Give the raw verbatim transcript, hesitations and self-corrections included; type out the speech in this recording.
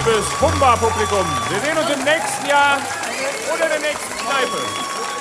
liebes Humba-Publikum. Wir sehen uns im nächsten Jahr oder in der nächsten Kneipe.